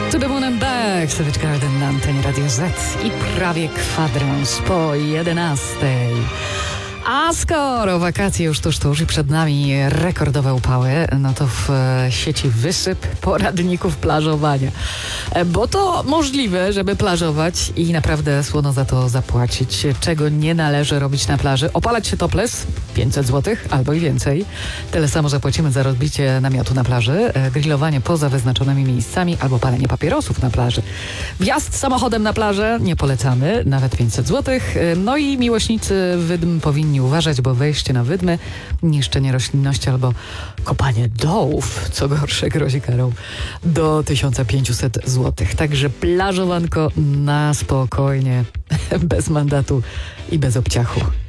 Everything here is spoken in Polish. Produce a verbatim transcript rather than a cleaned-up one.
To the Moon and Back, Savage Garden na antenie Radio Z i prawie kwadrans po jedenastej. A skoro wakacje już tuż, tuż i przed nami rekordowe upały, no to w sieci wysyp poradników plażowania. Bo to możliwe, żeby plażować i naprawdę słono za to zapłacić. Czego nie należy robić na plaży? Opalać się topless, pięćset złotych albo i więcej. Tyle samo zapłacimy za rozbicie namiotu na plaży, grillowanie poza wyznaczonymi miejscami albo palenie papierosów na plaży. Wjazd samochodem na plażę nie polecamy, nawet pięćset złotych. No i miłośnicy wydm powinni uważać, bo wejście na wydmy, niszczenie roślinności albo kopanie dołów, co gorsze, grozi karą do tysiąc pięćset złotych. Także plażowanko na spokojnie, bez mandatu i bez obciachu.